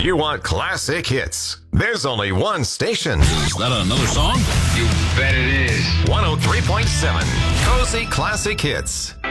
You want classic hits. There's only one station. Is that another song? You bet it is. 103.7 Cozy Classic Hits.